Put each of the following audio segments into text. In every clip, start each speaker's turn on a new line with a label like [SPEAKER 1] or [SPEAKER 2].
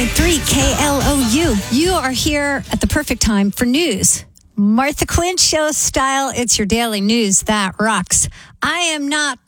[SPEAKER 1] 101.3 KLOU. You are here at the perfect time for news. Martha Quinn Show style. It's your daily news that rocks. I am not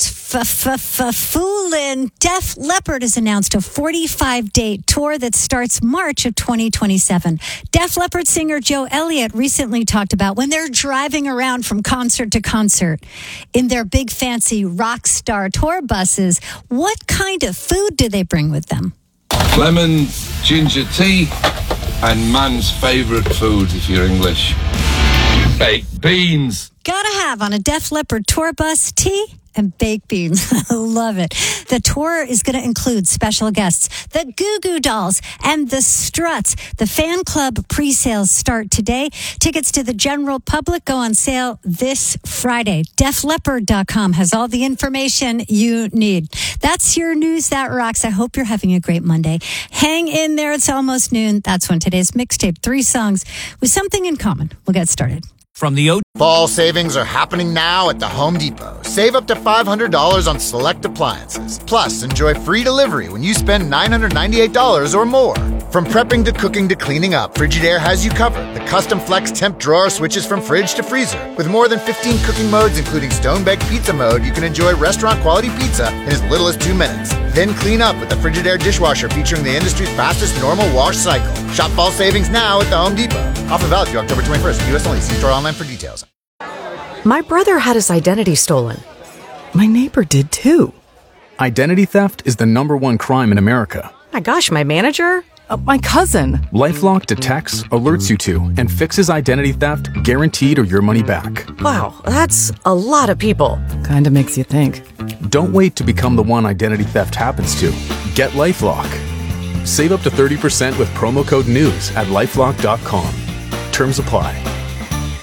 [SPEAKER 1] fooling. Def Leppard has announced a 45-date tour that starts March of 2027. Def Leppard singer Joe Elliott recently talked about when they're driving around from concert to concert in their big fancy rock star tour buses, what kind of food do they bring with them?
[SPEAKER 2] Lemon, ginger tea, and man's favourite food if you're English. Baked beans.
[SPEAKER 1] Gotta have on a Def Leppard tour bus, tea and baked beans. I love it. The tour is going to include special guests, the Goo Goo Dolls and the Struts. The fan club pre-sales start today. Tickets to the general public go on sale this Friday. DefLeppard.com has all the information you need. That's your news that rocks. I hope you're having a great Monday. Hang in there. It's almost noon. That's when today's mixtape, 3 songs with something in common. We'll get started.
[SPEAKER 3] From the
[SPEAKER 4] Fall savings are happening now at the Home Depot. Save up to $500 on select appliances. Plus, enjoy free delivery when you spend $998 or more. From prepping to cooking to cleaning up, Frigidaire has you covered. The custom flex temp drawer switches from fridge to freezer. With more than 15 cooking modes, including stone-baked pizza mode, you can enjoy restaurant-quality pizza in as little as 2 minutes. Then clean up with the Frigidaire dishwasher featuring the industry's fastest normal wash cycle. Shop fall savings now at the Home Depot. Offer valid through October 21st. U.S. only. See store online for details.
[SPEAKER 5] My brother had his identity stolen. My neighbor did too.
[SPEAKER 6] Identity theft is the #1 crime in America.
[SPEAKER 5] My gosh, my manager? My cousin.
[SPEAKER 6] LifeLock detects, alerts you to, and fixes identity theft guaranteed or your money back.
[SPEAKER 5] Wow, that's a lot of people. Kinda makes you think.
[SPEAKER 6] Don't wait to become the one identity theft happens to. Get LifeLock. Save up to 30% with promo code NEWS at LifeLock.com. Terms apply.